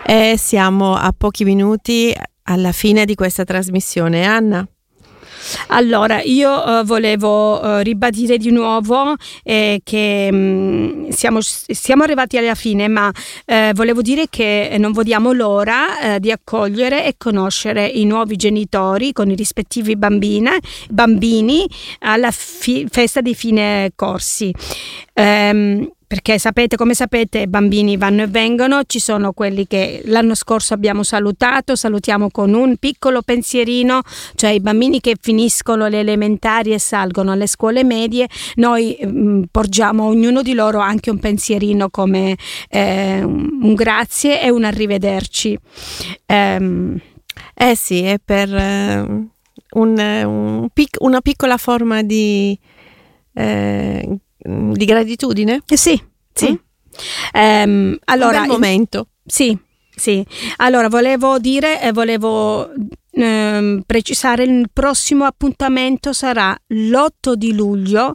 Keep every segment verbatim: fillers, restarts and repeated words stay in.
E siamo a pochi minuti alla fine di questa trasmissione. Anna? Allora, io uh, volevo uh, ribadire di nuovo eh, che mh, siamo, siamo arrivati alla fine, ma eh, volevo dire che non vediamo l'ora eh, di accogliere e conoscere i nuovi genitori con i rispettivi bambine, bambini alla fi- festa di fine corsi. Um, perché sapete, come sapete, i bambini vanno e vengono, ci sono quelli che l'anno scorso abbiamo salutato, salutiamo con un piccolo pensierino, cioè i bambini che finiscono le elementari e salgono alle scuole medie, noi mh, porgiamo a ognuno di loro anche un pensierino come eh, un grazie e un arrivederci. Um, eh sì, è per uh, un, un pic- una piccola forma di... Eh, di gratitudine? Sì, sì. Mm? Um, allora, un bel momento. Sì, sì. Allora, volevo dire e volevo ehm, precisare, il prossimo appuntamento sarà l'otto di luglio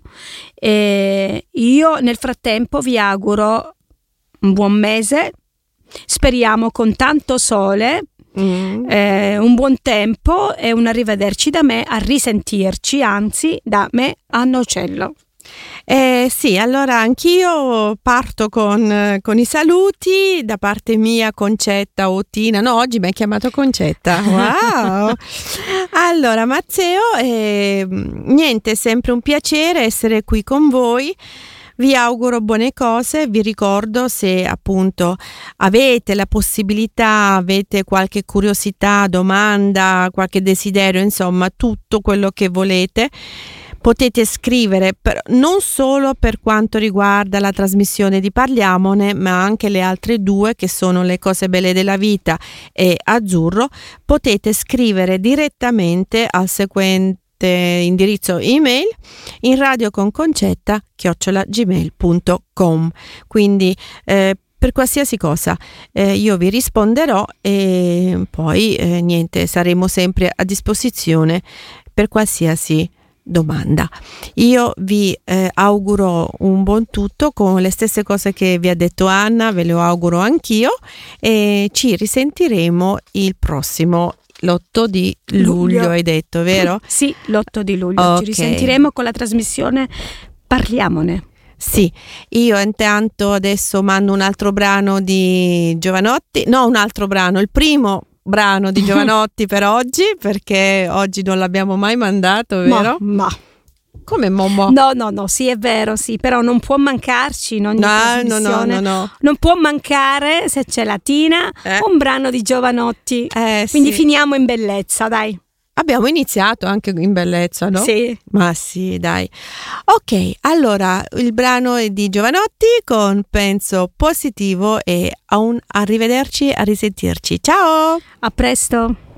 e io nel frattempo vi auguro un buon mese, speriamo con tanto sole, mm. eh, un buon tempo e un arrivederci da me, a risentirci, anzi da me a Nocello. Eh, sì, allora anch'io parto con, con i saluti da parte mia, Concetta o Tina. No, oggi mi hai chiamato Concetta. Wow! Allora, Matteo, eh, niente, è sempre un piacere essere qui con voi. Vi auguro buone cose, vi ricordo, se appunto avete la possibilità, avete qualche curiosità, domanda, qualche desiderio, insomma tutto quello che volete, potete scrivere per, non solo per quanto riguarda la trasmissione di Parliamone, ma anche le altre due che sono Le cose belle della vita e Azzurro. Potete scrivere direttamente al seguente indirizzo email in radioconconcetta chiocciola gmail punto com. Quindi eh, per qualsiasi cosa eh, io vi risponderò e poi eh, niente, saremo sempre a disposizione per qualsiasi domanda. Io vi eh, auguro un buon tutto con le stesse cose che vi ha detto Anna, ve le auguro anch'io e ci risentiremo il prossimo l'otto di luglio, luglio. Hai detto, vero? Sì, l'otto di luglio. Okay. Ci risentiremo con la trasmissione Parliamone. Sì, io intanto adesso mando un altro brano di Jovanotti, no un altro brano, il primo brano di Jovanotti per oggi, perché oggi non l'abbiamo mai mandato, vero? Ma, ma. Come Momo? No, no, no, sì è vero, sì, però non può mancarci in ogni no, trasmissione. No, no, no, no. Non può mancare, se c'è la Tina, eh? un brano di Jovanotti. Eh, Quindi sì. Finiamo in bellezza, dai. Abbiamo iniziato anche in bellezza, no? Sì. Ma sì, dai. Ok, allora il brano è di Jovanotti con Penso Positivo e a un arrivederci, a risentirci. Ciao! A presto!